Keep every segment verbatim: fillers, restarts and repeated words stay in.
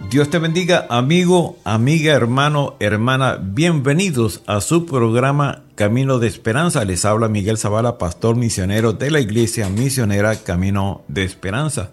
Dios te bendiga, amigo, amiga, hermano, hermana. Bienvenidos a su programa Camino de Esperanza. Les habla Miguel Zavala, pastor misionero de la Iglesia Misionera Camino de Esperanza.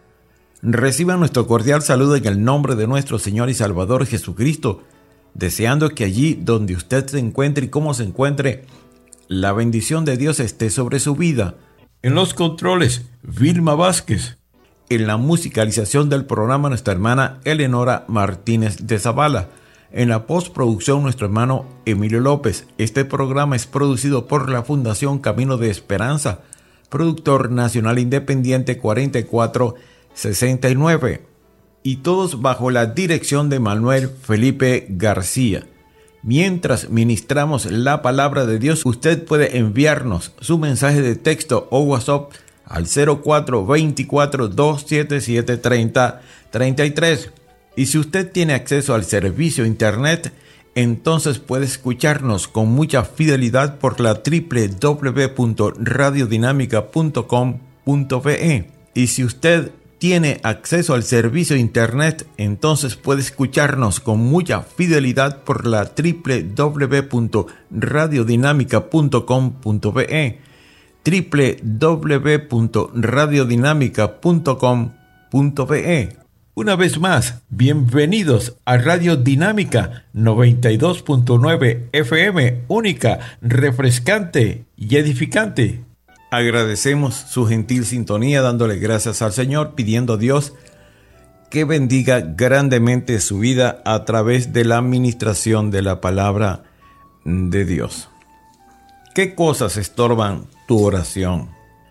Reciban nuestro cordial saludo en el nombre de nuestro Señor y Salvador Jesucristo, deseando que allí donde usted se encuentre y como se encuentre, la bendición de Dios esté sobre su vida. En los controles, Vilma Vázquez. En la musicalización del programa, nuestra hermana Eleonora Martínez de Zavala. En la postproducción, nuestro hermano Emilio López. Este programa es producido por la Fundación Camino de Esperanza, productor nacional independiente cuarenta y cuatro sesenta y nueve. Y todos bajo la dirección de Manuel Felipe García. Mientras ministramos la palabra de Dios, usted puede enviarnos su mensaje de texto o WhatsApp al cero cuatro veinticuatro, doscientos setenta y siete, treinta, treinta y tres. Y si usted tiene acceso al servicio internet, entonces puede escucharnos con mucha fidelidad por la doble u doble u doble u punto radio dinámica punto com punto be. Y si usted tiene acceso al servicio internet, entonces puede escucharnos con mucha fidelidad por la doble u doble u doble u punto radio dinámica punto com punto be. doble u doble u doble u punto radio dinámica punto com punto be. Una vez más, bienvenidos a Radio Dinámica noventa y dos punto nueve F M, única, refrescante y edificante. Agradecemos su gentil sintonía, dándole gracias al Señor, pidiendo a Dios que bendiga grandemente su vida a través de la administración de la palabra de Dios. ¿Qué cosas estorban tu oración?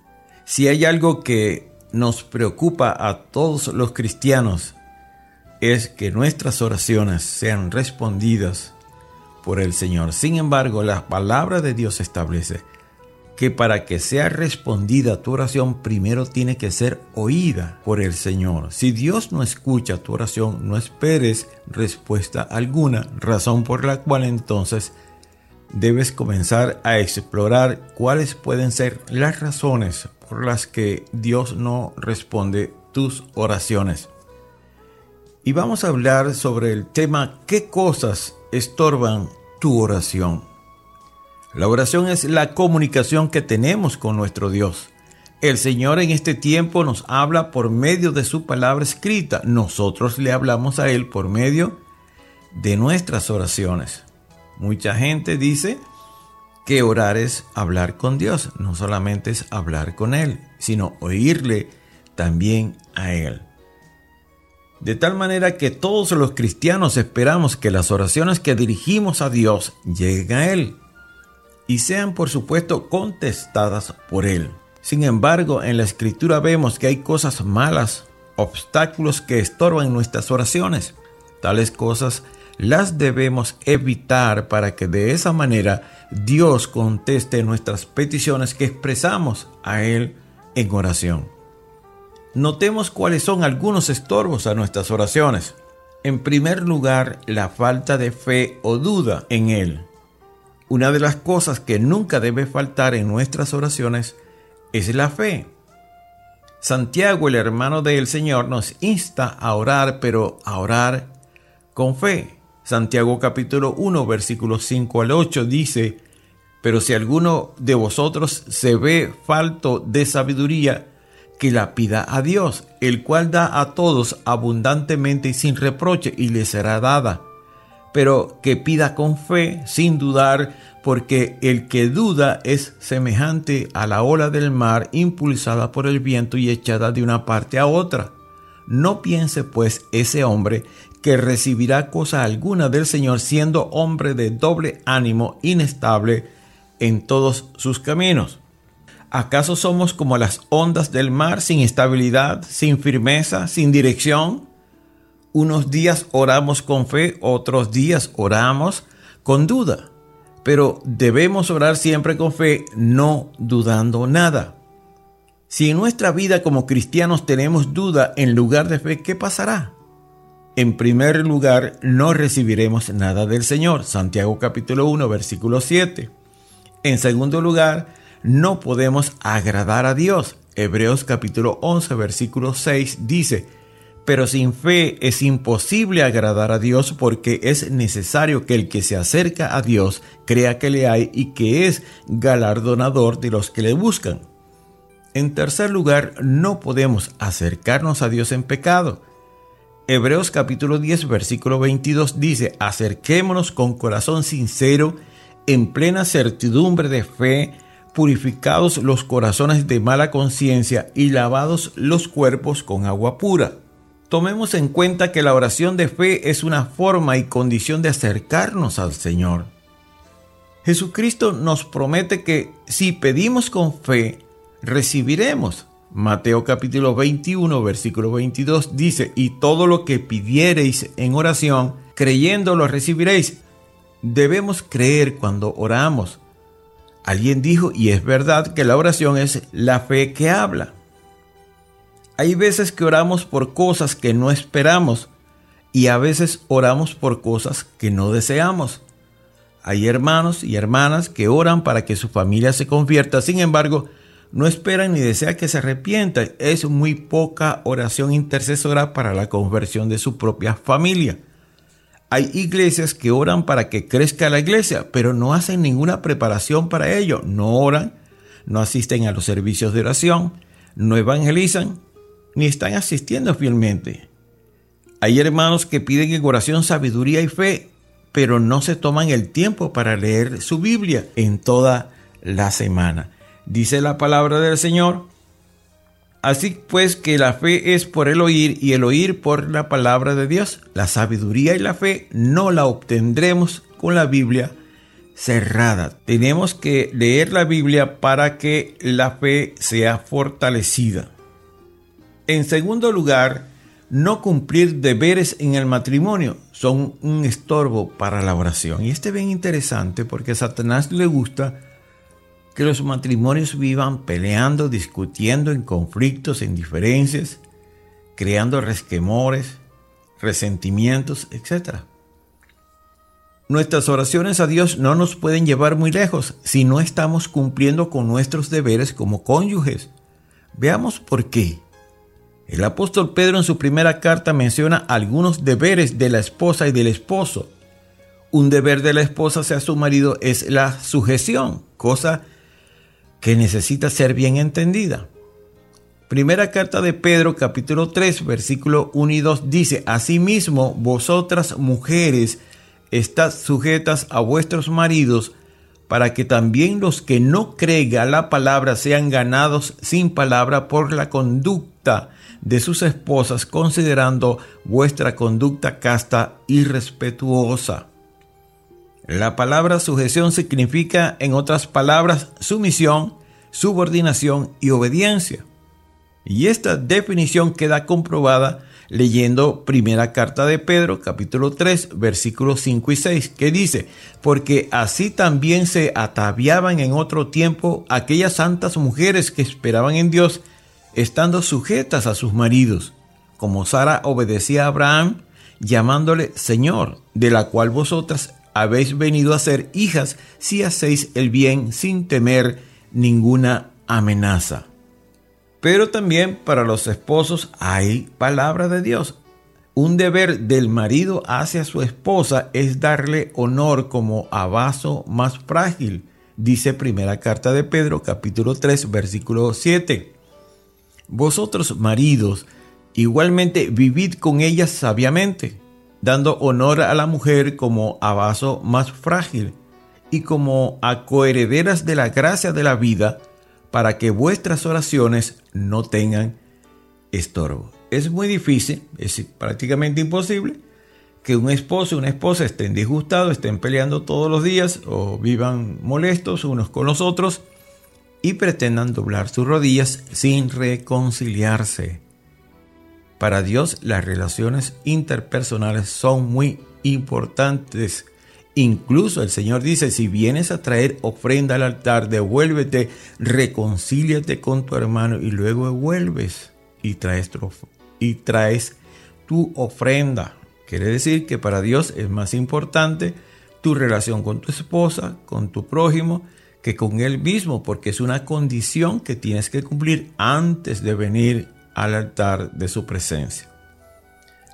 Si hay algo que nos preocupa a todos los cristianos, es que nuestras oraciones sean respondidas por el Señor. Sin embargo, la palabra de Dios establece que para que sea respondida tu oración, primero tiene que ser oída por el Señor. Si Dios no escucha tu oración, no esperes respuesta alguna, razón por la cual entonces debes comenzar a explorar cuáles pueden ser las razones por las que Dios no responde tus oraciones. Y vamos a hablar sobre el tema ¿qué cosas estorban tu oración? La oración es la comunicación que tenemos con nuestro Dios. El Señor en este tiempo nos habla por medio de su palabra escrita. Nosotros le hablamos a Él por medio de nuestras oraciones. Mucha gente dice que orar es hablar con Dios. No solamente es hablar con Él, sino oírle también a Él. De tal manera que todos los cristianos esperamos que las oraciones que dirigimos a Dios lleguen a Él y sean, por supuesto, contestadas por Él. Sin embargo, en la Escritura vemos que hay cosas malas, obstáculos que estorban nuestras oraciones. Tales cosas las debemos evitar para que de esa manera Dios conteste nuestras peticiones que expresamos a Él en oración. Notemos cuáles son algunos estorbos a nuestras oraciones. En primer lugar, la falta de fe o duda en Él. Una de las cosas que nunca debe faltar en nuestras oraciones es la fe. Santiago, el hermano del Señor, nos insta a orar, pero a orar con fe. Santiago capítulo uno, versículos cinco al ocho dice: pero si alguno de vosotros se ve falto de sabiduría, que la pida a Dios, el cual da a todos abundantemente y sin reproche, y le será dada. Pero que pida con fe, sin dudar, porque el que duda es semejante a la ola del mar, impulsada por el viento y echada de una parte a otra. No piense pues ese hombre que recibirá cosa alguna del Señor, siendo hombre de doble ánimo, inestable en todos sus caminos. ¿Acaso somos como las ondas del mar, sin estabilidad, sin firmeza, sin dirección? Unos días oramos con fe, otros días oramos con duda. Pero debemos orar siempre con fe, no dudando nada. Si en nuestra vida como cristianos tenemos duda en lugar de fe, ¿qué pasará? En primer lugar, no recibiremos nada del Señor. Santiago capítulo uno, versículo siete. En segundo lugar, no podemos agradar a Dios. Hebreos capítulo once, versículo seis dice: Pero sin fe es imposible agradar a Dios, porque es necesario que el que se acerca a Dios crea que le hay y que es galardonador de los que le buscan. En tercer lugar, no podemos acercarnos a Dios en pecado. Hebreos capítulo diez, versículo veintidós dice: acerquémonos con corazón sincero, en plena certidumbre de fe, purificados los corazones de mala conciencia y lavados los cuerpos con agua pura. Tomemos en cuenta que la oración de fe es una forma y condición de acercarnos al Señor. Jesucristo nos promete que si pedimos con fe, recibiremos. Mateo capítulo veintiuno, versículo veintidós dice: y todo lo que pidiereis en oración, creyendo lo recibiréis. Debemos creer cuando oramos. Alguien dijo, y es verdad, que la oración es la fe que habla. Hay veces que oramos por cosas que no esperamos y a veces oramos por cosas que no deseamos. Hay hermanos y hermanas que oran para que su familia se convierta, sin embargo, no esperan ni desean que se arrepienta. Es muy poca oración intercesora para la conversión de su propia familia. Hay iglesias que oran para que crezca la iglesia, pero no hacen ninguna preparación para ello. No oran, no asisten a los servicios de oración, no evangelizan, ni están asistiendo fielmente. Hay hermanos que piden en oración sabiduría y fe, pero no se toman el tiempo para leer su Biblia en toda la semana. Dice la palabra del Señor: así pues que la fe es por el oír y el oír por la palabra de Dios. La sabiduría y la fe no la obtendremos con la Biblia cerrada. Tenemos que leer la Biblia para que la fe sea fortalecida. En segundo lugar, no cumplir deberes en el matrimonio son un estorbo para la oración. Y este es bien interesante porque a Satanás le gusta que los matrimonios vivan peleando, discutiendo en conflictos, en diferencias, creando resquemores, resentimientos, etcétera. Nuestras oraciones a Dios no nos pueden llevar muy lejos si no estamos cumpliendo con nuestros deberes como cónyuges. Veamos por qué. El apóstol Pedro en su primera carta menciona algunos deberes de la esposa y del esposo. Un deber de la esposa hacia su marido es la sujeción, cosa que necesita ser bien entendida. Primera carta de Pedro, capítulo tres, versículo uno y dos dice: asimismo, vosotras mujeres, estad sujetas a vuestros maridos, para que también los que no creen a la palabra sean ganados sin palabra por la conducta de sus esposas, considerando vuestra conducta casta y respetuosa. La palabra sujeción significa, en otras palabras, sumisión, subordinación y obediencia. Y esta definición queda comprobada leyendo primera carta de Pedro, capítulo tres, versículos cinco y seis, que dice: porque así también se ataviaban en otro tiempo aquellas santas mujeres que esperaban en Dios, estando sujetas a sus maridos, como Sara obedecía a Abraham, llamándole Señor, de la cual vosotras habéis venido a ser hijas si hacéis el bien sin temer ninguna amenaza. Pero también para los esposos hay palabra de Dios. Un deber del marido hacia su esposa es darle honor como a vaso más frágil, dice primera carta de Pedro, capítulo tres, versículo siete. Vosotros, maridos, igualmente vivid con ellas sabiamente, dando honor a la mujer como a vaso más frágil y como a coherederas de la gracia de la vida, para que vuestras oraciones no tengan estorbo. Es muy difícil, es prácticamente imposible, que un esposo y una esposa estén disgustados, estén peleando todos los días o vivan molestos unos con los otros y pretendan doblar sus rodillas sin reconciliarse. Para Dios, las relaciones interpersonales son muy importantes. Incluso el Señor dice: si vienes a traer ofrenda al altar, devuélvete, reconcíliate con tu hermano y luego vuelves y traes tu, y traes tu ofrenda. Quiere decir que para Dios es más importante tu relación con tu esposa, con tu prójimo, que con Él mismo, porque es una condición que tienes que cumplir antes de venir al altar de su presencia.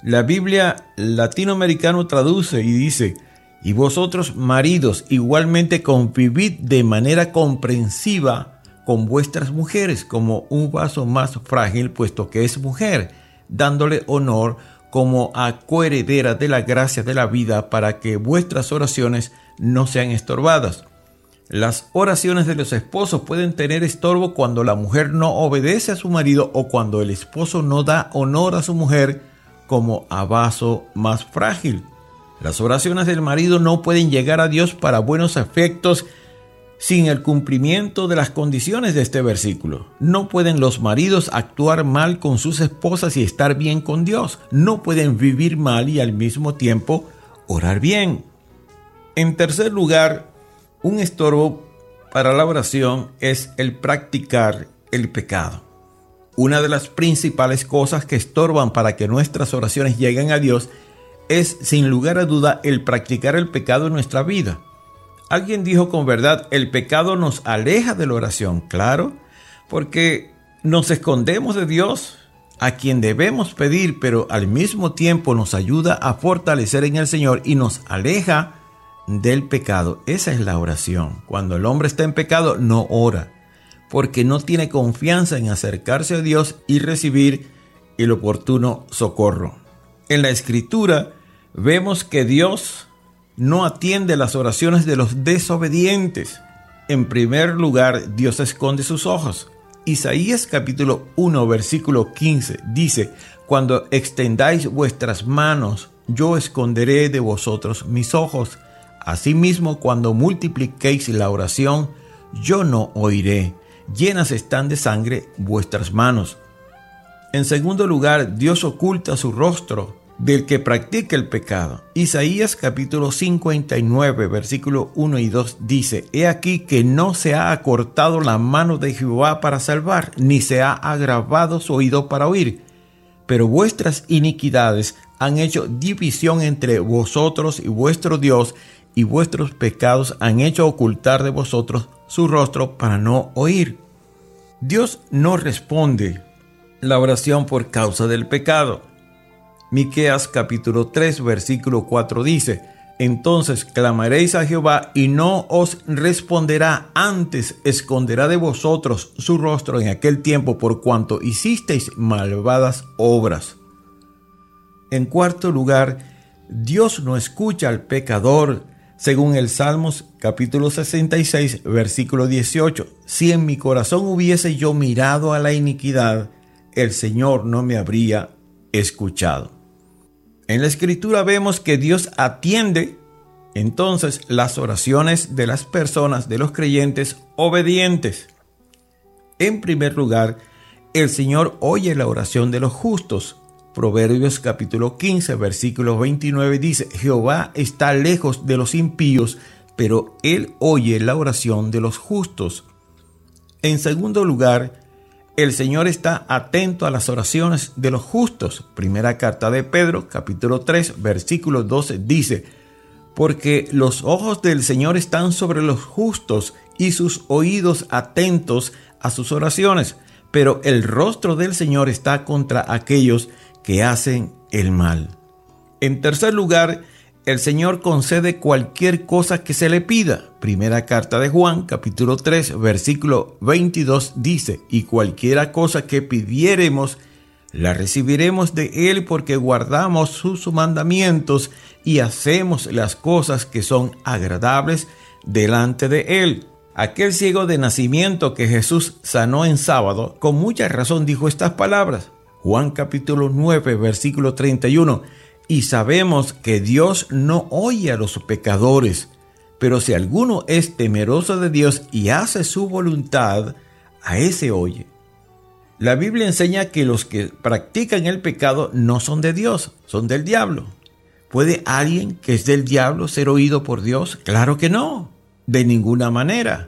La Biblia latinoamericana traduce y dice: y vosotros, maridos, igualmente convivid de manera comprensiva con vuestras mujeres, como un vaso más frágil, puesto que es mujer, dándole honor como a coheredera de la gracia de la vida, para que vuestras oraciones no sean estorbadas. Las oraciones de los esposos pueden tener estorbo cuando la mujer no obedece a su marido o cuando el esposo no da honor a su mujer como a vaso más frágil. Las oraciones del marido no pueden llegar a Dios para buenos efectos sin el cumplimiento de las condiciones de este versículo. No pueden los maridos actuar mal con sus esposas y estar bien con Dios. No pueden vivir mal y al mismo tiempo orar bien. En tercer lugar, un estorbo para la oración es el practicar el pecado. Una de las principales cosas que estorban para que nuestras oraciones lleguen a Dios es, sin lugar a duda, el practicar el pecado en nuestra vida. Alguien dijo con verdad: el pecado nos aleja de la oración. Claro, porque nos escondemos de Dios, a quien debemos pedir, pero al mismo tiempo nos ayuda a fortalecer en el Señor y nos aleja del pecado. Esa es la oración. Cuando el hombre está en pecado, no ora, porque no tiene confianza en acercarse a Dios y recibir el oportuno socorro. En la Escritura vemos que Dios no atiende las oraciones de los desobedientes. En primer lugar, Dios esconde sus ojos. Isaías capítulo uno, versículo quince dice: cuando extendáis vuestras manos, yo esconderé de vosotros mis ojos. Asimismo, cuando multipliquéis la oración, yo no oiré. Llenas están de sangre vuestras manos. En segundo lugar, Dios oculta su rostro del que practica el pecado. Isaías capítulo cincuenta y nueve, versículo uno y dos dice: he aquí que no se ha acortado la mano de Jehová para salvar, ni se ha agravado su oído para oír. Pero vuestras iniquidades han hecho división entre vosotros y vuestro Dios, y vuestros pecados han hecho ocultar de vosotros su rostro para no oír. Dios no responde la oración por causa del pecado. Miqueas capítulo tres, versículo cuatro dice: entonces clamaréis a Jehová y no os responderá, antes esconderá de vosotros su rostro en aquel tiempo, por cuanto hicisteis malvadas obras. En cuarto lugar, Dios no escucha al pecador, según el Salmos capítulo sesenta y seis, versículo dieciocho. Si en mi corazón hubiese yo mirado a la iniquidad, el Señor no me habría escuchado. En la Escritura vemos que Dios atiende entonces las oraciones de las personas, de los creyentes obedientes. En primer lugar, el Señor oye la oración de los justos. Proverbios capítulo quince, versículo veintinueve dice: Jehová está lejos de los impíos, pero Él oye la oración de los justos. En segundo lugar, el Señor está atento a las oraciones de los justos. Primera carta de Pedro, capítulo tres, versículo doce dice: porque los ojos del Señor están sobre los justos y sus oídos atentos a sus oraciones, pero el rostro del Señor está contra aquellos que hacen el mal. En tercer lugar, el Señor concede cualquier cosa que se le pida. Primera carta de Juan, capítulo tres, versículo veintidós dice: y cualquiera cosa que pidiéremos, la recibiremos de Él, porque guardamos sus mandamientos y hacemos las cosas que son agradables delante de Él. Aquel ciego de nacimiento que Jesús sanó en sábado, con mucha razón dijo estas palabras. Juan capítulo nueve, versículo treinta y uno. Y sabemos que Dios no oye a los pecadores, pero si alguno es temeroso de Dios y hace su voluntad, a ese oye. La Biblia enseña que los que practican el pecado no son de Dios, son del diablo. ¿Puede alguien que es del diablo ser oído por Dios? Claro que no, de ninguna manera.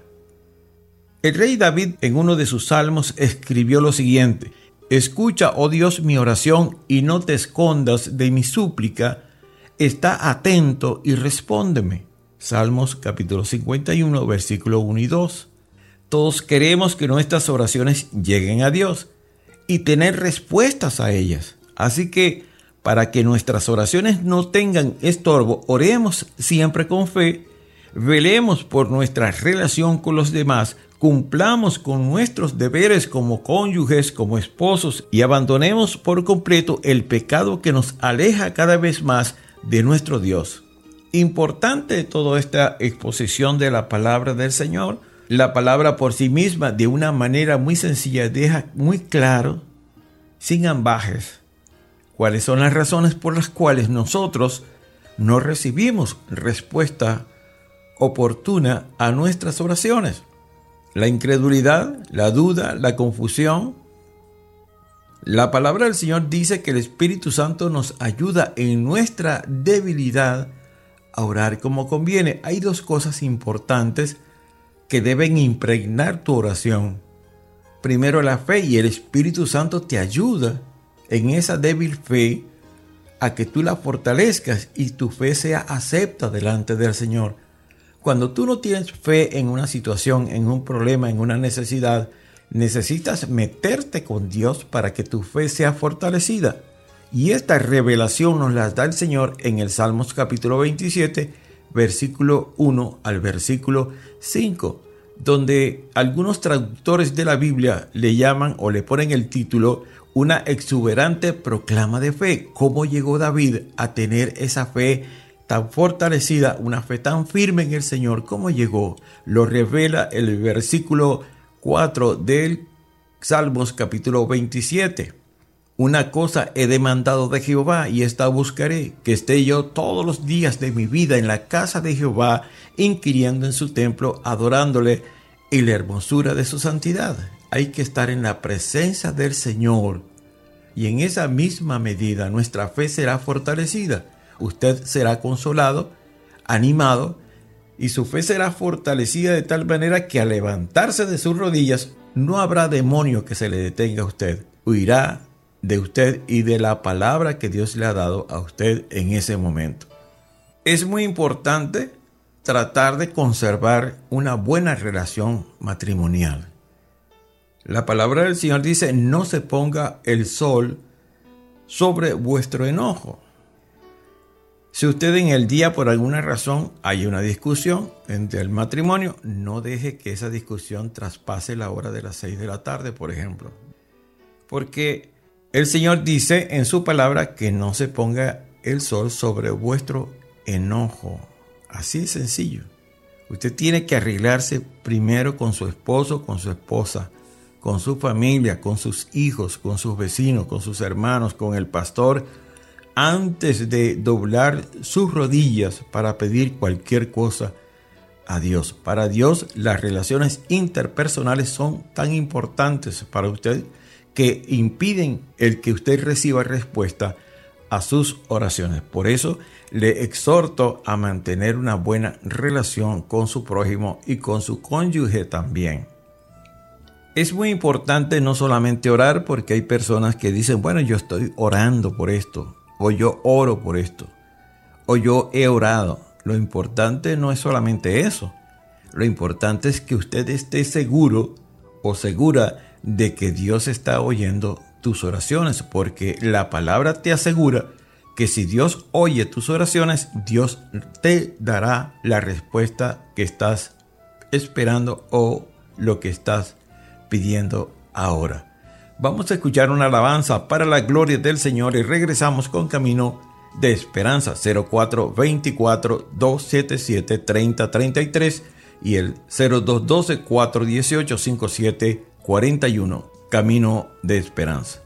El rey David, en uno de sus salmos, escribió lo siguiente: escucha, oh Dios, mi oración, y no te escondas de mi súplica. Está atento y respóndeme. Salmos capítulo cincuenta y uno, versículo uno y dos. Todos queremos que nuestras oraciones lleguen a Dios y tener respuestas a ellas. Así que Para que nuestras oraciones no tengan estorbo, oremos siempre con fe, velemos por nuestra relación con los demás, cumplamos con nuestros deberes como cónyuges, como esposos y abandonemos por completo el pecado que nos aleja cada vez más de nuestro Dios. Importante toda esta exposición de la palabra del Señor. La palabra por sí misma, de una manera muy sencilla, deja muy claro, sin ambajes, cuáles son las razones por las cuales nosotros no recibimos respuesta oportuna a nuestras oraciones. La incredulidad, la duda, la confusión. La palabra del Señor dice que el Espíritu Santo nos ayuda en nuestra debilidad a orar como conviene. Hay dos cosas importantes que deben impregnar tu oración. Primero, la fe, y el Espíritu Santo te ayuda en esa débil fe a que tú la fortalezcas y tu fe sea acepta delante del Señor. Cuando tú no tienes fe en una situación, en un problema, en una necesidad, necesitas meterte con Dios para que tu fe sea fortalecida. Y esta revelación nos la da el Señor en el Salmos capítulo veintisiete, versículo uno al versículo cinco, donde algunos traductores de la Biblia le llaman o le ponen el título una exuberante proclama de fe. ¿Cómo llegó David a tener esa fe tan fortalecida, una fe tan firme en el Señor? ¿Cómo llegó? Lo revela el versículo cuatro del Salmos capítulo veintisiete. Una cosa he demandado de Jehová, y esta buscaré, que esté yo todos los días de mi vida en la casa de Jehová, inquiriendo en su templo, adorándole en la hermosura de su santidad. Hay que estar en la presencia del Señor, y en esa misma medida nuestra fe será fortalecida. Usted será consolado, animado, y su fe será fortalecida de tal manera que al levantarse de sus rodillas no habrá demonio que se le detenga a usted. Huirá de usted y de la palabra que Dios le ha dado a usted en ese momento. Es muy importante tratar de conservar una buena relación matrimonial. La palabra del Señor dice: no se ponga el sol sobre vuestro enojo. Si usted en el día por alguna razón hay una discusión entre el matrimonio, no deje que esa discusión traspase la hora de las seis de la tarde, por ejemplo. Porque el Señor dice en su palabra que no se ponga el sol sobre vuestro enojo. Así de sencillo. Usted tiene que arreglarse primero con su esposo, con su esposa, con su familia, con sus hijos, con sus vecinos, con sus hermanos, con el pastor, antes de doblar sus rodillas para pedir cualquier cosa a Dios. Para Dios, las relaciones interpersonales son tan importantes para usted que impiden el que usted reciba respuesta a sus oraciones. Por eso le exhorto a mantener una buena relación con su prójimo y con su cónyuge también. Es muy importante no solamente orar, porque hay personas que dicen: bueno, yo estoy orando por esto, o yo oro por esto, o yo he orado. Lo importante no es solamente eso. Lo importante es que usted esté seguro o segura de que Dios está oyendo tus oraciones, porque la palabra te asegura que si Dios oye tus oraciones, Dios te dará la respuesta que estás esperando o lo que estás pidiendo ahora. Vamos a escuchar una alabanza para la gloria del Señor y regresamos con Camino de Esperanza. Cero cuatro veinticuatro, doscientos setenta y siete, treinta treinta y tres y el cero dos uno dos, cuatrocientos dieciocho, cincuenta y siete cuarenta y uno. Camino de Esperanza.